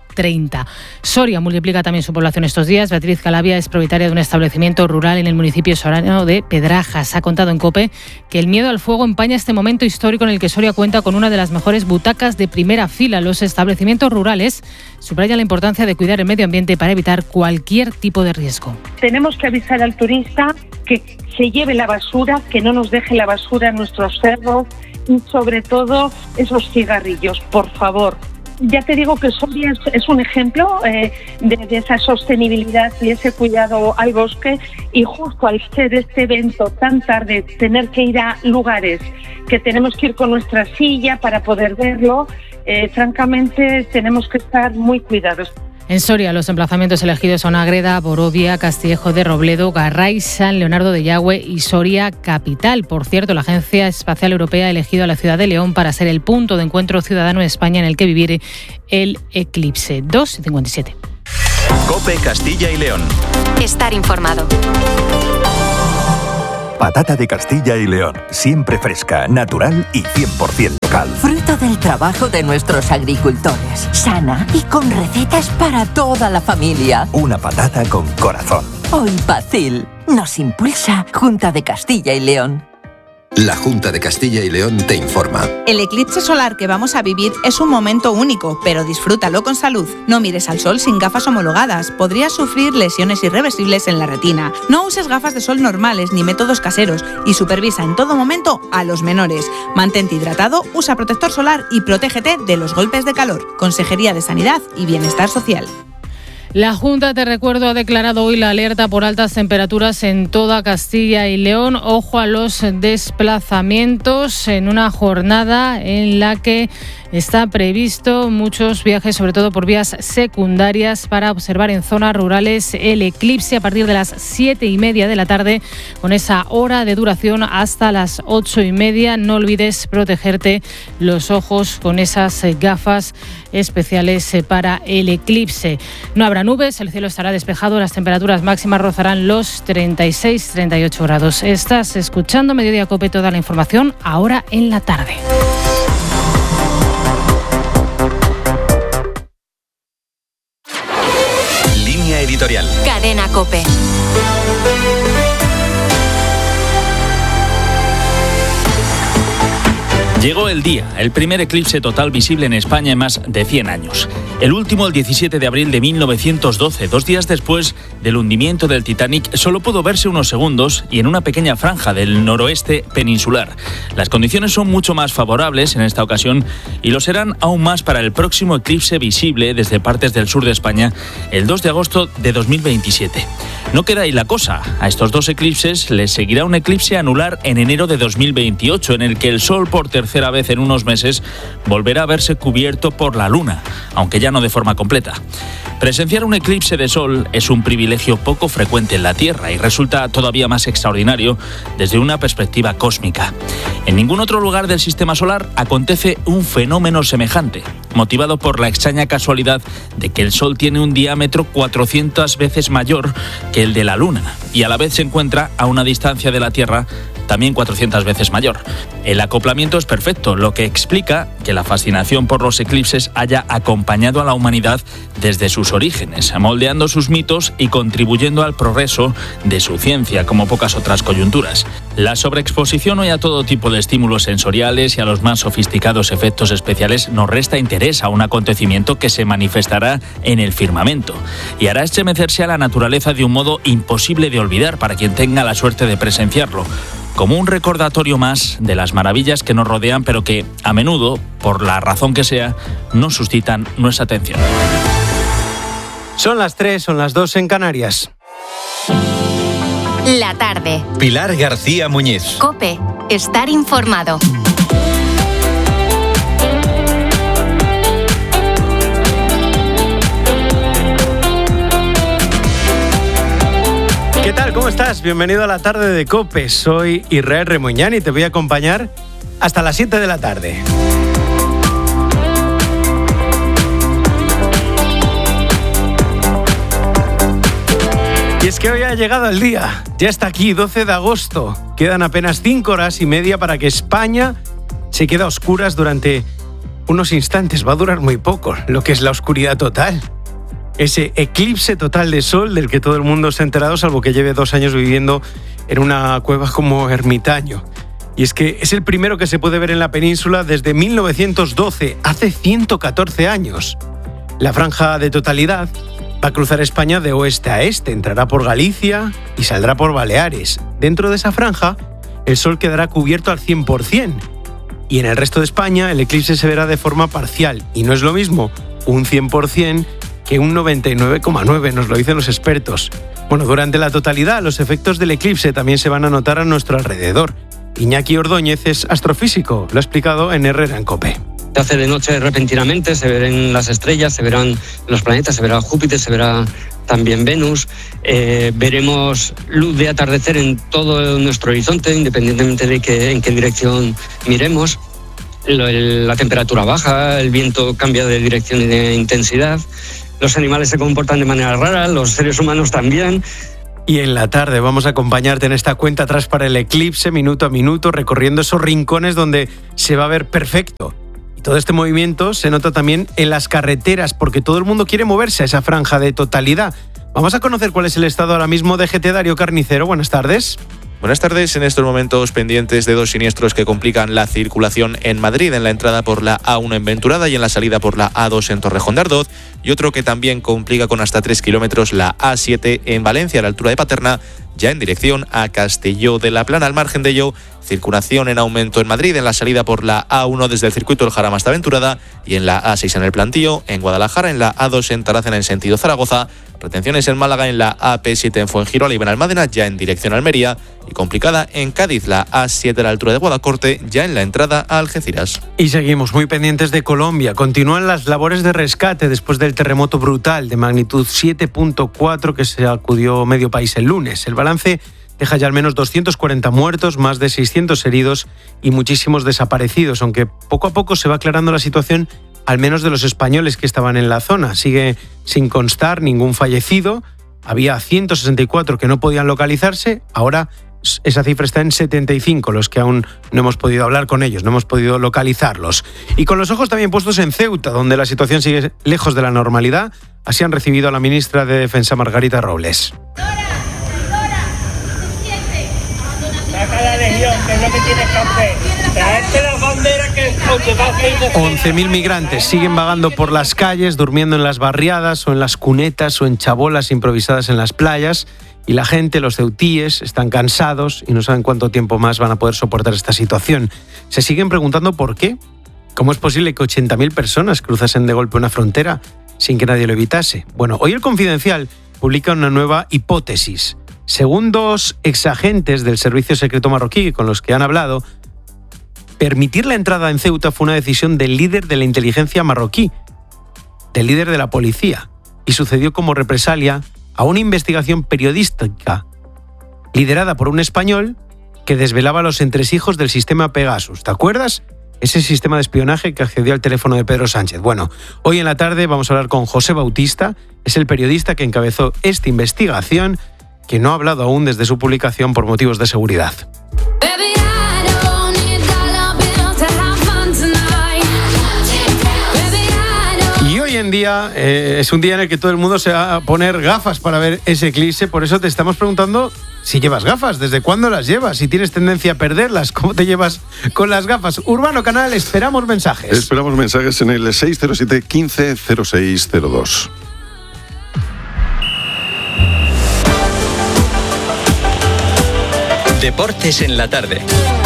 30. Soria multiplica también su población estos días. Beatriz Calavia es propietaria de un establecimiento rural en el municipio sorano de Pedrajas. Ha contado en COPE que el miedo al fuego empaña este momento histórico en el que Soria cuenta con una de las mejores butacas de primera fila. Los establecimientos rurales subrayan la importancia de cuidar el medio ambiente para evitar cualquier tipo de riesgo. Tenemos que avisar al turista que se lleve la basura, que no nos deje la basura en nuestros cerros y sobre todo esos cigarrillos, por favor. Ya te digo que Soria es un ejemplo de esa sostenibilidad y ese cuidado al bosque, y justo al ser este evento tan tarde, tener que ir a lugares que tenemos que ir con nuestra silla para poder verlo, francamente tenemos que estar muy cuidados. En Soria, los emplazamientos elegidos son Ágreda, Borovia, Castillejo de Robledo, Garray, San Leonardo de Yagüe y Soria capital. Por cierto, la Agencia Espacial Europea ha elegido a la ciudad de León para ser el punto de encuentro ciudadano de España en el que vivir el eclipse. 2:57. COPE Castilla y León. Estar informado. Patata de Castilla y León, siempre fresca, natural y 100% local. Fruto del trabajo de nuestros agricultores. Sana y con recetas para toda la familia. Una patata con corazón. Hoy Pacil nos impulsa Junta de Castilla y León. La Junta de Castilla y León te informa. El eclipse solar que vamos a vivir es un momento único, pero disfrútalo con salud. No mires al sol sin gafas homologadas. Podrías sufrir lesiones irreversibles en la retina. No uses gafas de sol normales ni métodos caseros y supervisa en todo momento a los menores. Mantente hidratado, usa protector solar y protégete de los golpes de calor. Consejería de Sanidad y Bienestar Social. La Junta, te recuerdo, ha declarado hoy la alerta por altas temperaturas en toda Castilla y León. Ojo a los desplazamientos en una jornada en la que está previsto muchos viajes, sobre todo por vías secundarias, para observar en zonas rurales el eclipse a partir de las 7:30 de la tarde, con esa hora de duración hasta las 8:30. No olvides protegerte los ojos con esas gafas especiales para el eclipse. No habrá nubes, el cielo estará despejado, las temperaturas máximas rozarán los 36-38 grados. Estás escuchando Mediodía COPE, toda la información ahora en la tarde. Línea editorial. Cadena COPE. Llegó el día, el primer eclipse total visible en España en más de 100 años. El último, el 17 de abril de 1912, 2 días después del hundimiento del Titanic, solo pudo verse unos segundos y en una pequeña franja del noroeste peninsular. Las condiciones son mucho más favorables en esta ocasión y lo serán aún más para el próximo eclipse visible desde partes del sur de España el 2 de agosto de 2027. No queda ahí la cosa. A estos dos eclipses les seguirá un eclipse anular en enero de 2028, en el que el Sol por tercera vez en unos meses volverá a verse cubierto por la Luna, aunque ya no de forma completa. Presenciar un eclipse de Sol es un privilegio poco frecuente en la Tierra y resulta todavía más extraordinario desde una perspectiva cósmica. En ningún otro lugar del sistema solar acontece un fenómeno semejante, motivado por la extraña casualidad de que el Sol tiene un diámetro 400 veces mayor que el de la Luna y a la vez se encuentra a una distancia de la Tierra también 400 veces mayor. El acoplamiento es perfecto, lo que explica que la fascinación por los eclipses haya acompañado a la humanidad desde sus orígenes, moldeando sus mitos y contribuyendo al progreso de su ciencia, como pocas otras coyunturas. La sobreexposición hoy a todo tipo de estímulos sensoriales y a los más sofisticados efectos especiales nos resta interés a un acontecimiento que se manifestará en el firmamento y hará estremecerse a la naturaleza de un modo imposible de olvidar para quien tenga la suerte de presenciarlo, como un recordatorio más de las maravillas que nos rodean, pero que, a menudo, por la razón que sea, no suscitan nuestra atención. Son las 3, son las 2 en Canarias. La tarde. Pilar García Muñiz. COPE. Estar informado. ¿Qué tal? ¿Cómo estás? Bienvenido a la tarde de COPE. Soy Israel Remuñán y te voy a acompañar hasta las 7 de la tarde. Y es que hoy ha llegado el día. Ya está aquí, 12 de agosto. Quedan apenas 5 horas y media para que España se quede a oscuras durante unos instantes, va a durar muy poco, lo que es la oscuridad total. Ese eclipse total de sol del que todo el mundo se ha enterado, salvo que lleve 2 años viviendo en una cueva como ermitaño. Y es que es el primero que se puede ver en la península desde 1912, hace 114 años. La franja de totalidad va a cruzar España de oeste a este, entrará por Galicia y saldrá por Baleares. Dentro de esa franja, el sol quedará cubierto al 100%. Y en el resto de España, el eclipse se verá de forma parcial. Y no es lo mismo un 100% que un 99,9%, nos lo dicen los expertos. Bueno, durante la totalidad, los efectos del eclipse también se van a notar a nuestro alrededor. Iñaki Ordóñez es astrofísico, lo ha explicado en Herrera en COPE. Se hace de noche repentinamente, se verán las estrellas, se verán los planetas, se verá Júpiter, se verá también Venus. Veremos luz de atardecer en todo nuestro horizonte, independientemente de en qué dirección miremos. La temperatura baja, el viento cambia de dirección y de intensidad. Los animales se comportan de manera rara, los seres humanos también. Y en la tarde vamos a acompañarte en esta cuenta atrás para el eclipse, minuto a minuto, recorriendo esos rincones donde se va a ver perfecto. Y todo este movimiento se nota también en las carreteras, porque todo el mundo quiere moverse a esa franja de totalidad. Vamos a conocer cuál es el estado ahora mismo de GT. Darío Carnicero, buenas tardes. Buenas tardes. En estos momentos pendientes de 2 siniestros que complican la circulación en Madrid, en la entrada por la A1 en Venturada y en la salida por la A2 en Torrejón de Ardoz, y otro que también complica con hasta 3 kilómetros la A7 en Valencia, a la altura de Paterna, ya en dirección a Castelló de la Plana. Al margen de ello, circulación en aumento en Madrid, en la salida por la A1 desde el circuito del Jarama hasta Venturada y en la A6 en el Plantío, en Guadalajara, en la A2 en Tarazona en sentido Zaragoza, retenciones en Málaga en la AP7 en Fuengirola y Benalmádena, ya en dirección a Almería, y complicada en Cádiz, la A7 a la altura de Guadacorte, ya en la entrada a Algeciras. Y seguimos muy pendientes de Colombia. Continúan las labores de rescate después del terremoto brutal de magnitud 7.4 que se acudió medio país el lunes. El balance deja ya al menos 240 muertos, más de 600 heridos y muchísimos desaparecidos, aunque poco a poco se va aclarando la situación, al menos de los españoles que estaban en la zona. Sigue sin constar ningún fallecido. Había 164 que no podían localizarse. Ahora esa cifra está en 75, los que aún no hemos podido hablar con ellos, no hemos podido localizarlos. Y con los ojos también puestos en Ceuta, donde la situación sigue lejos de la normalidad. Así han recibido a la ministra de Defensa, Margarita Robles. Saca la legión, que es lo que tienes que hacer. Traerte las banderas que 11.000 migrantes siguen vagando por las calles, durmiendo en las barriadas o en las cunetas o en chabolas improvisadas en las playas. Y la gente, los ceutíes, están cansados y no saben cuánto tiempo más van a poder soportar esta situación. Se siguen preguntando por qué. ¿Cómo es posible que 80.000 personas cruzasen de golpe una frontera sin que nadie lo evitase? Bueno, hoy El Confidencial publica una nueva hipótesis. Según 2 exagentes del servicio secreto marroquí con los que han hablado, permitir la entrada en Ceuta fue una decisión del líder de la inteligencia marroquí, del líder de la policía, y sucedió como represalia a una investigación periodística liderada por un español que desvelaba los entresijos del sistema Pegasus. ¿Te acuerdas? Ese sistema de espionaje que accedió al teléfono de Pedro Sánchez. Bueno, hoy en la tarde vamos a hablar con José Bautista, es el periodista que encabezó esta investigación, que no ha hablado aún desde su publicación por motivos de seguridad. Y hoy en día es un día en el que todo el mundo se va a poner gafas para ver ese eclipse, por eso te estamos preguntando si llevas gafas, desde cuándo las llevas, si tienes tendencia a perderlas, cómo te llevas con las gafas. Urbano Canal, esperamos mensajes. Esperamos mensajes en el 607 15 0602. Deportes en la tarde.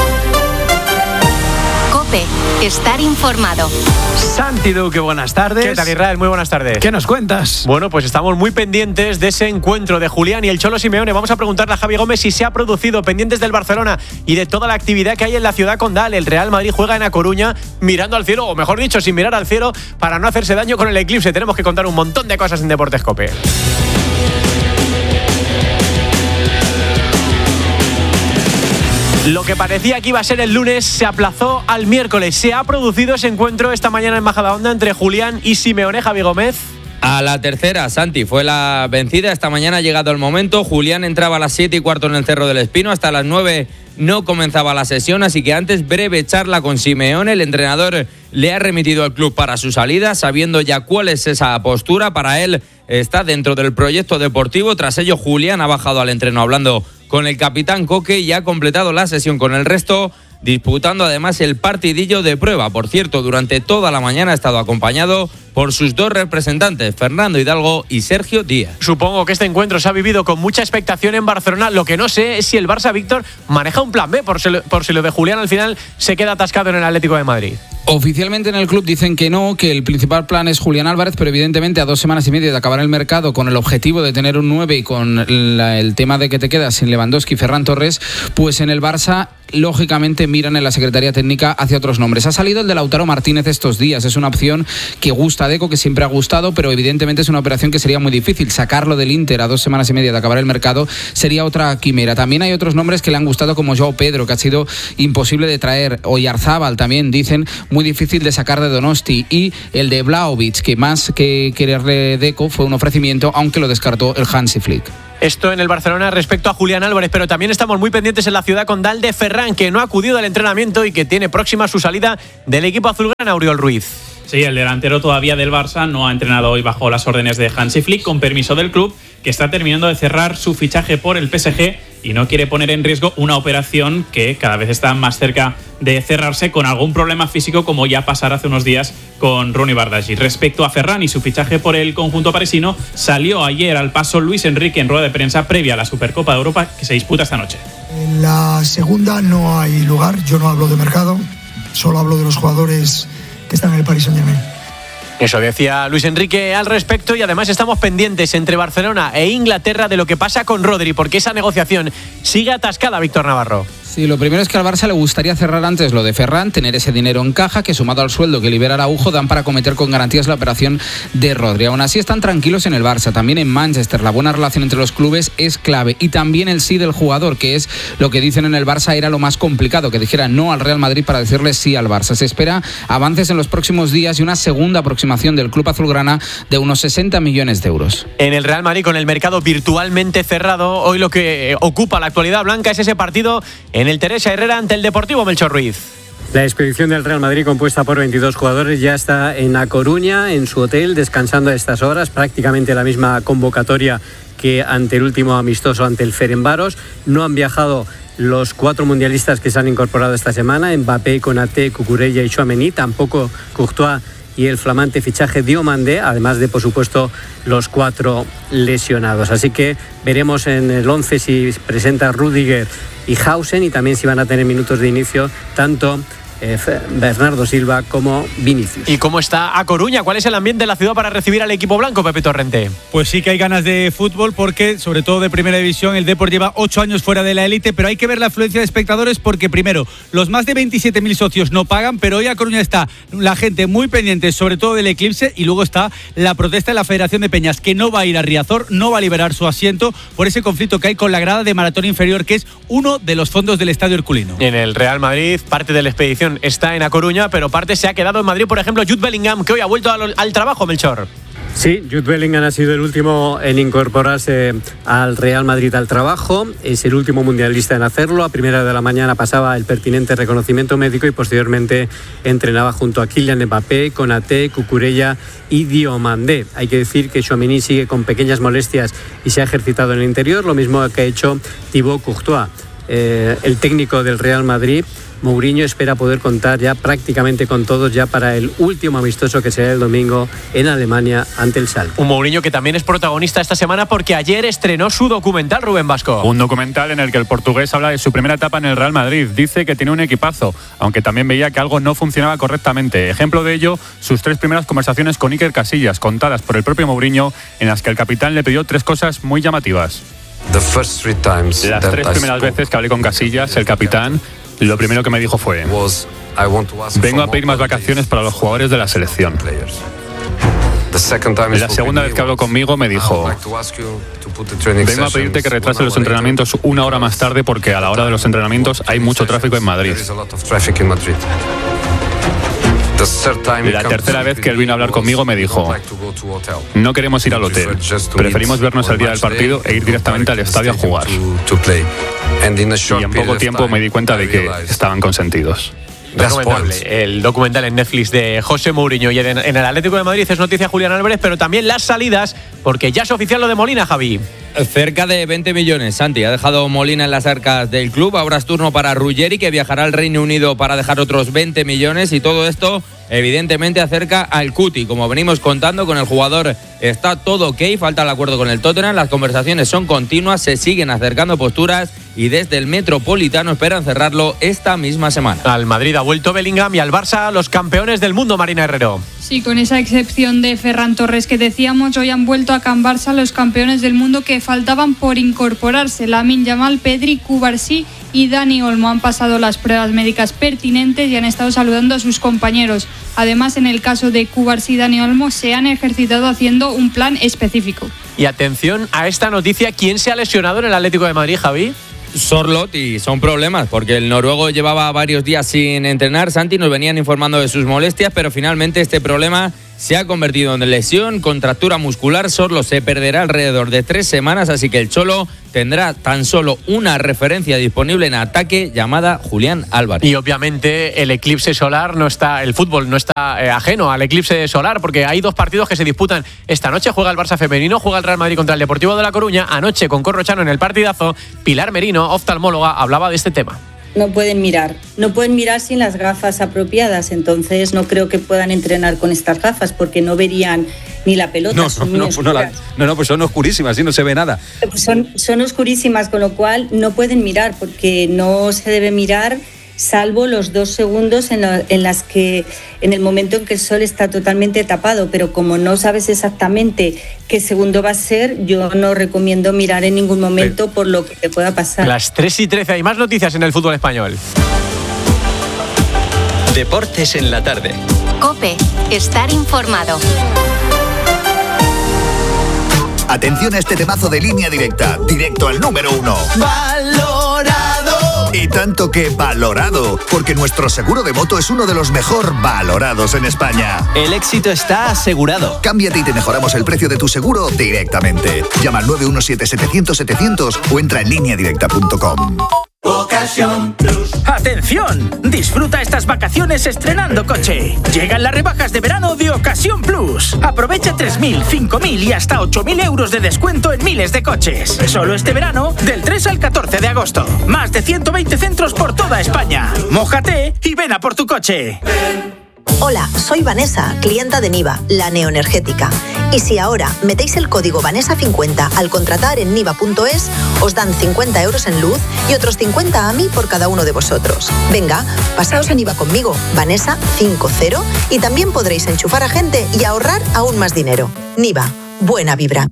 COPE, estar informado. Santi Duque, buenas tardes. ¿Qué tal, Israel? Muy buenas tardes. ¿Qué nos cuentas? Bueno, pues estamos muy pendientes de ese encuentro de Julián y el Cholo Simeone. Vamos a preguntarle a Javi Gómez si se ha producido, pendientes del Barcelona y de toda la actividad que hay en la ciudad condal. El Real Madrid juega en A Coruña mirando al cielo, o mejor dicho, sin mirar al cielo, para no hacerse daño con el eclipse. Tenemos que contar un montón de cosas en Deportes COPE. Lo que parecía que iba a ser el lunes se aplazó al miércoles. Se ha producido ese encuentro esta mañana en Majadahonda entre Julián y Simeone. Javi Gómez. A la tercera, Santi, fue la vencida. Esta mañana ha llegado el momento. Julián entraba a las 7:15 en el Cerro del Espino. Hasta las 9 no comenzaba la sesión, así que antes breve charla con Simeone. El entrenador le ha remitido al club para su salida, sabiendo ya cuál es esa postura. Para él está dentro del proyecto deportivo. Tras ello, Julián ha bajado al entreno hablando con el capitán Coque y ha completado la sesión con el resto, disputando además el partidillo de prueba. Por cierto, durante toda la mañana ha estado acompañado por sus dos representantes, Fernando Hidalgo y Sergio Díaz. Supongo que este encuentro se ha vivido con mucha expectación en Barcelona. Lo que no sé es si el Barça, Víctor, maneja un plan B por si lo de Julián al final se queda atascado en el Atlético de Madrid. Oficialmente en el club dicen que no, que el principal plan es Julián Álvarez, pero evidentemente a 2 semanas y media de acabar el mercado, con el objetivo de tener un 9 y con el tema de que te quedas sin Lewandowski y Ferran Torres, pues en el Barça lógicamente miran en la Secretaría Técnica hacia otros nombres. Ha salido el de Lautaro Martínez estos días, es una opción que gusta a Deco, que siempre ha gustado, pero evidentemente es una operación que sería muy difícil. Sacarlo del Inter a 2 semanas y media de acabar el mercado sería otra quimera. También hay otros nombres que le han gustado, como Joao Pedro, que ha sido imposible de traer, o Yarzábal también, dicen, muy difícil de sacar de Donosti, y el de Vlahovic, que más que quererle Deco fue un ofrecimiento, aunque lo descartó el Hansi Flick. Esto en el Barcelona respecto a Julián Álvarez, pero también estamos muy pendientes en la ciudad condal de Ferran, que no ha acudido al entrenamiento y que tiene próxima su salida del equipo azulgrana, Oriol Ruiz. Sí, el delantero todavía del Barça no ha entrenado hoy bajo las órdenes de Hansi Flick, con permiso del club, que está terminando de cerrar su fichaje por el PSG y no quiere poner en riesgo una operación que cada vez está más cerca de cerrarse, con algún problema físico, como ya pasara hace unos días con Ronny Bardghji. Respecto a Ferran y su fichaje por el conjunto parisino, salió ayer al paso Luis Enrique en rueda de prensa previa a la Supercopa de Europa, que se disputa esta noche. En la segunda no hay lugar, yo no hablo de mercado, solo hablo de los jugadores que están en el Paris Saint-Germain. Eso decía Luis Enrique al respecto, y además estamos pendientes entre Barcelona e Inglaterra de lo que pasa con Rodri, porque esa negociación sigue atascada, Víctor Navarro. Sí, lo primero es que al Barça le gustaría cerrar antes lo de Ferran, tener ese dinero en caja, que sumado al sueldo que libera Araujo dan para cometer con garantías la operación de Rodri. Aún así están tranquilos en el Barça, también en Manchester. La buena relación entre los clubes es clave, y también el sí del jugador, que es lo que dicen en el Barça era lo más complicado, que dijera no al Real Madrid para decirle sí al Barça. Se espera avances en los próximos días y una segunda aproximación del club azulgrana de unos 60 millones de euros. En el Real Madrid, con el mercado virtualmente cerrado, hoy lo que ocupa la actualidad blanca es ese partido en el Teresa Herrera ante el Deportivo Melchor Ruiz. La expedición del Real Madrid, compuesta por 22 jugadores, ya está en A Coruña, en su hotel, descansando a estas horas, prácticamente la misma convocatoria que ante el último amistoso ante el Ferencváros. No han viajado los 4 mundialistas que se han incorporado esta semana: Mbappé, Konaté, Cucurella y Tchouaméni, tampoco Courtois y el flamante fichaje Diomandé, además de, por supuesto, los 4 lesionados. Así que veremos en el 11 si presenta Rüdiger y Hausen, y también si van a tener minutos de inicio tanto Bernardo Silva como Vinicius. ¿Y cómo está A Coruña? ¿Cuál es el ambiente de la ciudad para recibir al equipo blanco, Pepe Torrente? Pues sí que hay ganas de fútbol, porque sobre todo de primera división el Depor lleva 8 años fuera de la élite, pero hay que ver la afluencia de espectadores, porque primero, los más de 27.000 socios no pagan, pero hoy A Coruña está la gente muy pendiente, sobre todo del eclipse, y luego está la protesta de la Federación de Peñas, que no va a ir a Riazor, no va a liberar su asiento por ese conflicto que hay con la grada de Maratón Inferior, que es uno de los fondos del Estadio Herculino. En el Real Madrid, parte de la expedición está en A Coruña, pero parte se ha quedado en Madrid. Por ejemplo, Jude Bellingham, que hoy ha vuelto al trabajo, Melchor. Sí, Jude Bellingham ha sido el último en incorporarse al Real Madrid al trabajo. Es el último mundialista en hacerlo. A primera hora de la mañana pasaba el pertinente reconocimiento médico y posteriormente entrenaba junto a Kylian Mbappé, Konaté, Cucurella y Diomandé. Hay que decir que Tchouaméni sigue con pequeñas molestias y se ha ejercitado en el interior, lo mismo que ha hecho Thibaut Courtois. El técnico del Real Madrid, Mourinho, espera poder contar ya prácticamente con todos ya para el último amistoso, que será el domingo en Alemania ante el Schalke. Un Mourinho que también es protagonista esta semana, porque ayer estrenó su documental, Rubén Vasco. Un documental en el que el portugués habla de su primera etapa en el Real Madrid. Dice que tiene un equipazo, aunque también veía que algo no funcionaba correctamente. Ejemplo de ello, sus 3 primeras conversaciones con Iker Casillas, contadas por el propio Mourinho, en las que el capitán le pidió 3 cosas muy llamativas. Las 3 primeras veces que hablé con Casillas, el capitán, lo primero que me dijo fue: vengo a pedir más vacaciones para los jugadores de la selección. La segunda vez que habló conmigo me dijo: vengo a pedirte que retrases los entrenamientos 1 hora más tarde, porque a la hora de los entrenamientos hay mucho tráfico en Madrid. La tercera vez que él vino a hablar conmigo me dijo: no queremos ir al hotel, preferimos vernos el día del partido e ir directamente al estadio a jugar. Y en poco tiempo me di cuenta de que estaban consentidos. Recomendable el documental en Netflix de José Mourinho. Y en el Atlético de Madrid es noticia Julián Álvarez, pero también las salidas, porque ya es oficial lo de Molina, Javi. Cerca de 20 millones, Santi. Ha dejado Molina en las arcas del club. Ahora es turno para Ruggeri, que viajará al Reino Unido para dejar otros 20 millones. Y todo esto, evidentemente, acerca al Cuti. Como venimos contando, con el jugador está todo ok. Falta el acuerdo con el Tottenham. Las conversaciones son continuas, se siguen acercando posturas y desde el Metropolitano esperan cerrarlo esta misma semana. Al Madrid ha vuelto Bellingham y al Barça los campeones del mundo, Marina Herrero. Sí, con esa excepción de Ferran Torres que decíamos, hoy han vuelto a Can Barça los campeones del mundo que faltaban por incorporarse. Lamine Yamal, Pedri, Cubarsí y Dani Olmo han pasado las pruebas médicas pertinentes y han estado saludando a sus compañeros. Además, en el caso de Cubarsí y Dani Olmo, se han ejercitado haciendo un plan específico. Y atención a esta noticia, ¿quién se ha lesionado en el Atlético de Madrid, Javi? Sorloth, y son problemas porque el noruego llevaba varios días sin entrenar. Santi, nos venían informando de sus molestias, pero finalmente este problema se ha convertido en lesión, contractura muscular. Sorloth se perderá alrededor de 3 semanas, así que el Cholo tendrá tan solo una referencia disponible en ataque llamada Julián Álvarez. Y obviamente el eclipse solar no está, el fútbol no está ajeno al eclipse solar, porque hay 2 partidos que se disputan esta noche. Juega el Barça femenino, juega el Real Madrid contra el Deportivo de La Coruña. Anoche con Corrochano en el partidazo, Pilar Merino, oftalmóloga, hablaba de este tema. No pueden mirar sin las gafas apropiadas, entonces no creo que puedan entrenar con estas gafas porque no verían ni la pelota. No, pues son oscurísimas, y no se ve nada. Son oscurísimas, con lo cual no pueden mirar porque no se debe mirar salvo los 2 segundos en el momento en que el sol está totalmente tapado, pero como no sabes exactamente qué segundo va a ser, yo no recomiendo mirar en ningún momento por lo que te pueda pasar. Las 3:13, hay más noticias en el fútbol español. Deportes en la tarde. COPE, estar informado. Atención a este temazo de Línea Directa, directo al número 1. ¡Valorado! Y tanto que valorado, porque nuestro seguro de moto es uno de los mejor valorados en España. El éxito está asegurado. Cámbiate y te mejoramos el precio de tu seguro directamente. Llama al 917-700-700 o entra en lineadirecta.com. Ocasión Plus. ¡Atención! Disfruta estas vacaciones estrenando coche. Llegan las rebajas de verano de Ocasión Plus. Aprovecha 3.000, 5.000 y hasta 8.000 euros de descuento en miles de coches. Solo este verano, del 3 al 14 de agosto. Más de 120 centros por toda España. Mójate y ven a por tu coche. Hola, soy Vanessa, clienta de Niva, la neoenergética. Y si ahora metéis el código Vanessa50 al contratar en niva.es, os dan 50 euros en luz y otros 50 a mí por cada uno de vosotros. Venga, pasaos a Niva conmigo, Vanessa50, y también podréis enchufar a gente y ahorrar aún más dinero. Niva, buena vibra.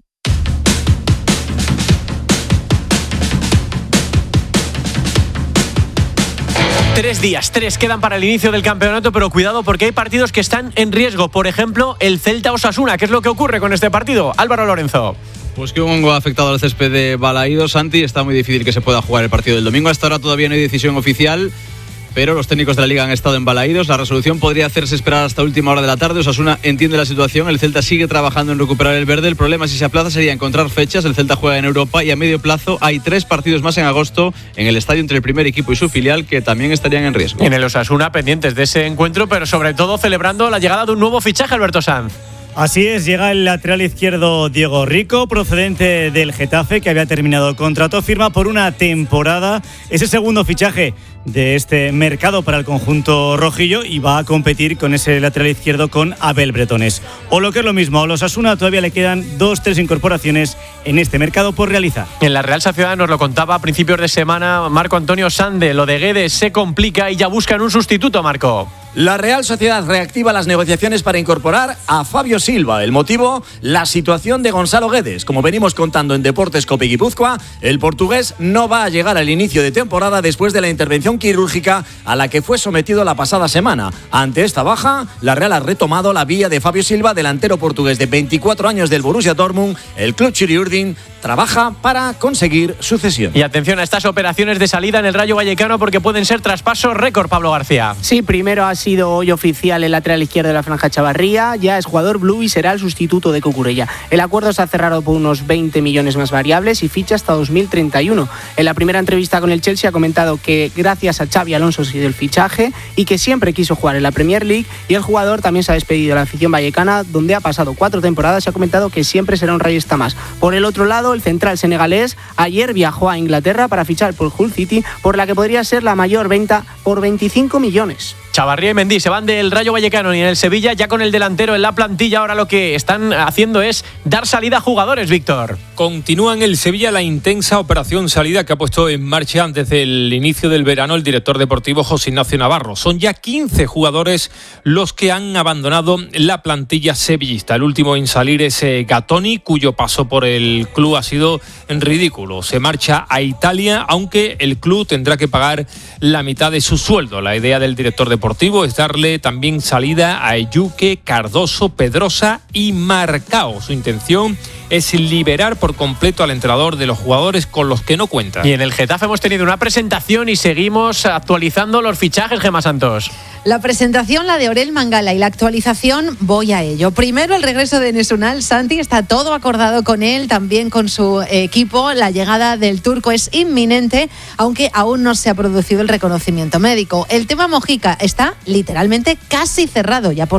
3 días, 3 quedan para el inicio del campeonato, pero cuidado porque hay partidos que están en riesgo. Por ejemplo, el Celta-Osasuna. ¿Qué es lo que ocurre con este partido? Álvaro Lorenzo. Pues que un hongo ha afectado al césped de Balaído, Santi. Está muy difícil que se pueda jugar el partido del domingo. Hasta ahora todavía no hay decisión oficial, pero los técnicos de la Liga han estado en Balaídos. La resolución podría hacerse esperar hasta última hora de la tarde. Osasuna entiende la situación. El Celta sigue trabajando en recuperar el verde. El problema, si se aplaza, sería encontrar fechas. El Celta juega en Europa y a medio plazo hay 3 partidos más en agosto en el estadio entre el primer equipo y su filial que también estarían en riesgo. En el Osasuna pendientes de ese encuentro, pero sobre todo celebrando la llegada de un nuevo fichaje, Alberto Sanz. Así es, llega el lateral izquierdo Diego Rico, procedente del Getafe, que había terminado contrato, firma por una temporada. Es el segundo fichaje de este mercado para el conjunto rojillo y va a competir con ese lateral izquierdo con Abel Bretones. O lo que es lo mismo, a los Osasuna todavía le quedan 2-3 incorporaciones en este mercado por realizar. En la Real Sociedad nos lo contaba a principios de semana Marco Antonio Sande. Lo de Guedes se complica y ya buscan un sustituto, Marco. La Real Sociedad reactiva las negociaciones para incorporar a Fabio Silva. El motivo, la situación de Gonzalo Guedes. Como venimos contando en Deportes Cope Guipúzcoa, el portugués no va a llegar al inicio de temporada después de la intervención quirúrgica a la que fue sometido la pasada semana. Ante esta baja, la Real ha retomado la vía de Fabio Silva, delantero portugués de 24 años del Borussia Dortmund. El club Chiriurdin trabaja para conseguir su cesión. Y atención a estas operaciones de salida en el Rayo Vallecano porque pueden ser traspasos récord, Pablo García. Sí, primero ha sido hoy oficial el lateral izquierdo de la Franja Chavarría, ya es jugador blue y será el sustituto de Cucurella. El acuerdo se ha cerrado por unos 20 millones más variables y ficha hasta 2031. En la primera entrevista con el Chelsea ha comentado que gracias a Xabi Alonso ha sido el fichaje y que siempre quiso jugar en la Premier League, y el jugador también se ha despedido de la afición vallecana, donde ha pasado 4 temporadas y ha comentado que siempre será un rayista más. Por el otro lado, el central senegalés ayer viajó a Inglaterra para fichar por Hull City, por la que podría ser la mayor venta, por 25 millones. Chavarría y Mendy se van del Rayo Vallecano y en el Sevilla ya con el delantero en la plantilla. Ahora lo que están haciendo es dar salida a jugadores, Víctor. Continúa en el Sevilla la intensa operación salida que ha puesto en marcha antes del inicio del verano el director deportivo José Ignacio Navarro. Son ya 15 jugadores los que han abandonado la plantilla sevillista. El último en salir es Gatoni, cuyo paso por el club ha sido ridículo. Se marcha a Italia, aunque el club tendrá que pagar la mitad de su sueldo. La idea del director deportivo es darle también salida a Eyuque, Cardoso, Pedrosa y Marcao. Su intención es liberar por completo al entrenador de los jugadores con los que no cuenta. Y en el Getafe hemos tenido una presentación y seguimos actualizando los fichajes, Gemma Santos. La presentación, la de Orel Mangala, y la actualización, voy a ello. Primero, el regreso de Enes Ünal. Santi, está todo acordado con él, también con su equipo. La llegada del turco es inminente, aunque aún no se ha producido el reconocimiento médico. El tema Mojica está literalmente casi cerrado ya por